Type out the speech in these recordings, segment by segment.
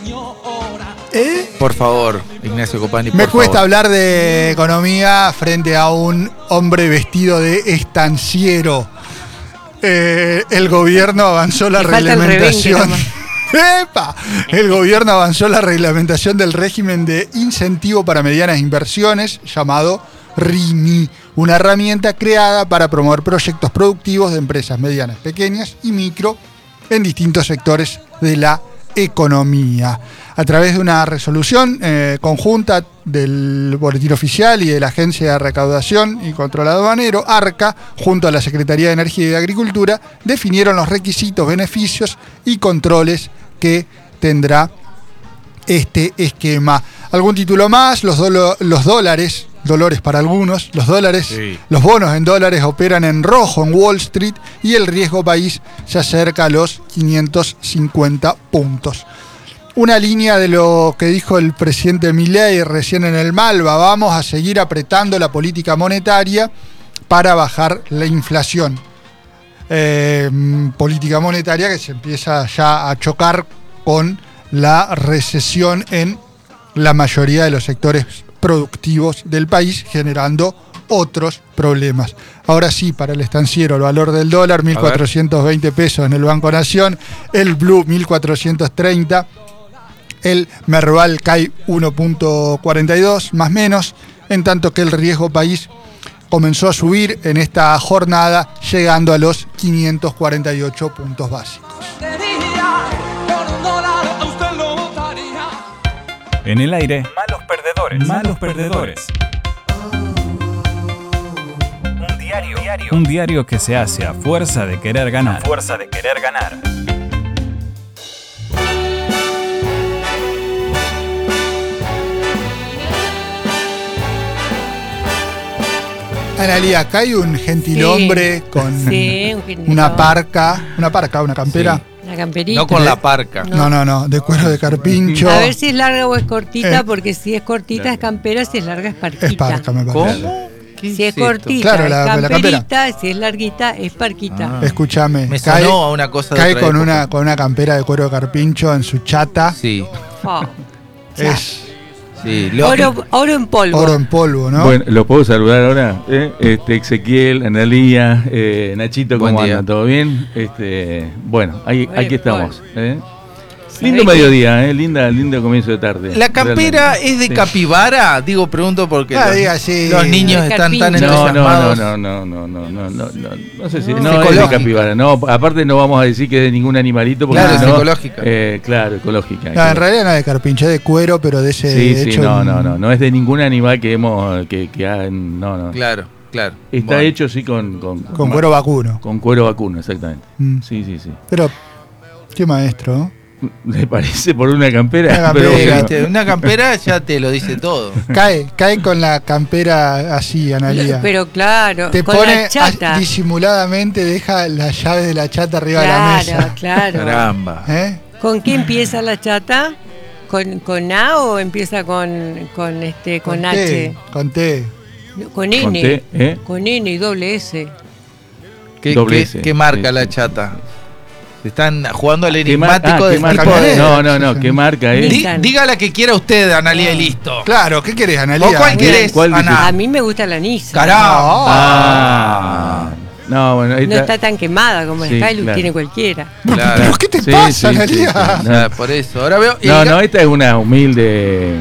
Por favor, Ignacio Copani, Me cuesta hablar de economía frente a un hombre vestido de estanciero. El gobierno avanzó la reglamentación. ¡Epa! El gobierno avanzó la reglamentación del régimen de incentivo para medianas inversiones, llamado RIMI, una herramienta creada para promover proyectos productivos de empresas medianas, pequeñas y micro en distintos sectores de la economía. A través de una resolución conjunta del Boletín Oficial y de la Agencia de Recaudación y Control Aduanero, ARCA, junto a la Secretaría de Energía y de Agricultura, definieron los requisitos, beneficios y controles que tendrá este esquema. ¿Algún título más? Los dólares, dolores para algunos, los bonos en dólares operan en rojo en Wall Street y el riesgo país se acerca a los 550 puntos. Una línea de lo que dijo el presidente Milei recién en el Malva: vamos a seguir apretando la política monetaria para bajar la inflación. Política monetaria que se empieza ya a chocar con la recesión en la mayoría de los sectores productivos del país, generando otros problemas. Ahora sí, para el estanciero, el valor del dólar, 1.420 pesos en el Banco Nación, el Blue 1.430, el Merval cae 1.42, más menos, en tanto que el riesgo país comenzó a subir en esta jornada, llegando a los 548 puntos básicos. En el aire, malos perdedores. Un diario que se hace a fuerza de querer ganar. Analía, acá hay un gentilhombre con una campera. Sí. Una camperita. No con la parca. No, de cuero de carpincho. A ver si es larga o es cortita, porque si es cortita es campera, si es larga es parquita. Es parca, me parece. ¿Cómo? Si es cortita Claro, es la camperita, si es larguita es parquita. Escúchame, Me sonó a una cosa de cae otra época. con una campera de cuero de carpincho en su chata. Sí. Oh. Es Sí, Oro en polvo. oro en polvo, ¿no? Bueno, ¿lo puedo saludar ahora? Ezequiel, Analía, Nachito, ¿cómo Buen día. andan? ¿Todo bien? Bueno, aquí estamos. ¿Sabés Lindo qué? mediodía, lindo comienzo de tarde. ¿La campera Realmente. es de Sí. capibara? Digo, pregunto porque diga así. los niños De están tan carpincho. entusiasmados. No sé si No. no es de Ecológica. capibara. No, aparte no vamos a decir que es de ningún animalito porque Claro, es no, ecológica. Claro, ecológica. No, en realidad no es de carpincho, es de cuero, pero de ese Sí, hecho no es de ningún animal que hemos no. Claro. Está Bueno. hecho sí con cuero vacuno. con cuero vacuno, exactamente. Mm. Sí. Pero qué maestro, ¿no? ¿Le parece por una campera? Una Pero campera. bueno. ¿Viste? Una campera ya te lo dice todo. Cae con la campera así, Analía. Pero claro, Te con pone la chata. disimuladamente, deja las llaves de la chata arriba de la mesa. Claro. Caramba. ¿Con qué empieza la chata? ¿Con A o empieza con H? Con T. Con N. Con T, Con N y doble S. Doble S, ¿Qué marca sí, la sí. chata? Se están jugando al ¿Qué enigmático ¿qué del marca? tipo de... No, ¿qué marca es? Diga la que quiera usted, Analía, y listo. Claro, ¿qué querés, Analía? ¿Vos cuál querés, ¿Cuál dice? Ana? A mí me gusta la Nissan. ¡Caramba! No, bueno, ahí No está tan quemada como Sí, la Hilux, claro. tiene cualquiera. Claro. ¿Pero qué te Sí, pasa, sí, Analía? sí. Ah, por eso. Ahora veo... No, esta es una humilde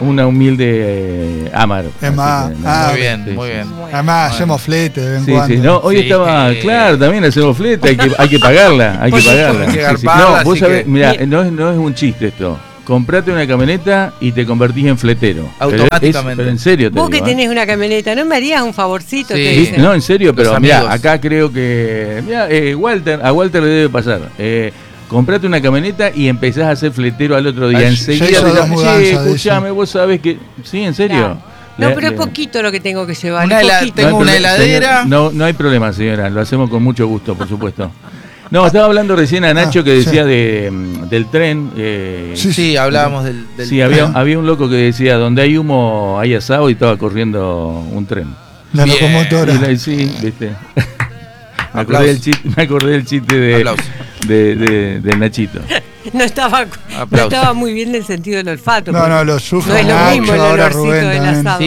Amar. Es más, Así que, Muy bien, sí, muy sí. bien. Además, hacemos flete de vez en Sí, cuando. sí, no, hoy Sí, estaba, claro, también hacemos flete, hay que pagarla, hay que Por supuesto, pagarla. hay que Sí, sí. garparla, No, vos así sabés, que- mirá, no es un chiste esto. Comprate una camioneta y te convertís en fletero. Automáticamente. Pero en serio te Vos que digo, tenés una camioneta, ¿no me harías un favorcito? Sí. Te Sí, dicen. no, en serio, pero Los mira, amigos. acá creo que a Walter le debe pasar. Comprate una camioneta y empezás a ser fletero al otro día. Ay, Enseguida ya hizo te dos dicen, mudanzas, "Che, dice". escuchame, vos sabés que. Sí, en serio. Claro. No, pero es poquito lo que tengo que llevar. Una es hela- poquito. tengo una problema, heladera. señor. No hay problema, señora. Lo hacemos con mucho gusto, por supuesto. No, estaba hablando recién a Nacho que decía del tren. Sí, hablábamos del Sí, había un loco que decía, donde hay humo hay asado, y estaba corriendo un tren. La Bien. locomotora. Sí, viste. Me Aplausos. acordé del chiste Aplausos. de Nachito. No estaba Aplausos. muy bien del sentido del olfato. No, no, lo sufro No es lo Nacho, mismo el ahora olorcito Rubén del también. asado.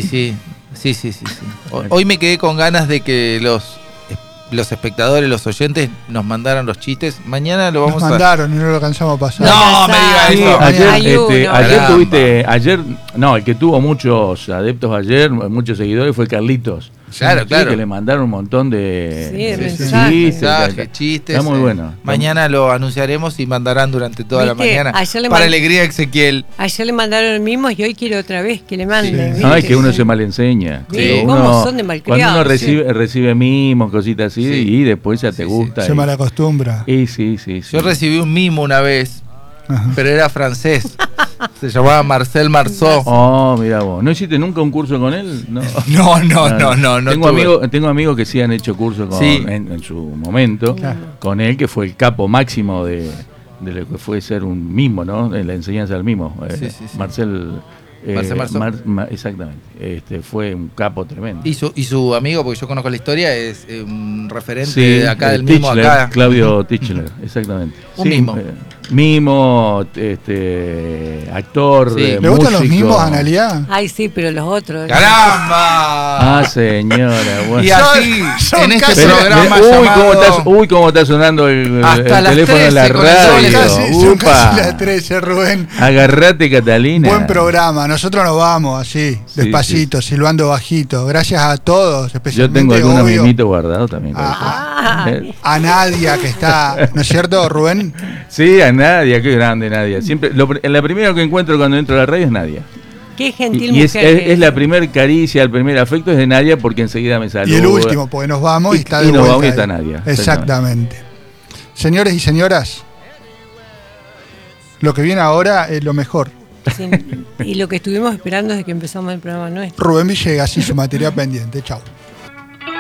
Sí. Hoy me quedé con ganas de que los espectadores, los oyentes nos mandaran los chistes. Mañana lo Nos vamos a... mandaron y no lo alcanzamos a pasar. No, me diga Sí, eso. Hay uno. el que tuvo muchos adeptos ayer, muchos seguidores fue Carlitos. Claro, Sí, claro. que le mandaron un montón de Sí, de chistes, Mensajes, chistes. Está muy bueno. Mañana lo anunciaremos y mandarán durante toda la ¿Viste? mañana. Ayer le Para mand- alegría de Ezequiel. Ayer le mandaron el mismo y hoy quiero otra vez que le manden. Sí. ¿viste? Ay, que uno se malenseña. Sí, Que ¿cómo son de cuando uno malcriados? recibe mimos, cositas así, Sí. y después ya te gusta. Se malacostumbra. Y sí. Yo recibí un mimo una vez, Ajá. pero era francés. Se llamaba Marcel Marceau. Oh, mira vos. ¿No hiciste nunca un curso con él? No. No. Tengo amigos que sí han hecho curso Sí. en su momento con él, que fue el capo máximo de lo que fue ser un mimo, ¿no? En la enseñanza del mimo. Sí. Marcel Marceau. exactamente. Fue un capo tremendo. Y su amigo, porque yo conozco la historia, es un referente Sí, de acá del mismo Tichler, acá. Claudio Tichler, exactamente. Un mimo. Mimo, actor, Sí. ¿Le gustan los músico. mimos, Analia? Ay, sí, pero los otros. ¡Caramba! Ah, señora, bueno. Y así, Son en este casi- programa Cómo está sonando el Hasta las teléfono en la 13 con el doble. radio. Son casi Upa. las 13, Rubén. Agarrate, Catalina. Buen programa. Nosotros nos vamos así, despacito, silbando bajito. Gracias a todos, Yo especialmente tengo algunos obvio, mimitos guardados también. a Nadia que está, ¿no es cierto, Rubén? Sí, a Nadia, qué grande Nadia. Siempre, la primera que encuentro cuando entro a la radio es Nadia. Qué gentil Y es mujer. que la primer caricia, el primer afecto es de Nadia porque enseguida me saluda. Y el último, porque nos vamos y está de y nos vuelta vamos y está ahí. Nadia. Exactamente. Señores y señoras, lo que viene ahora es lo mejor. Sí. Y lo que estuvimos esperando desde que empezamos el programa nuestro. Rubén Villegas y su materia pendiente. Chao.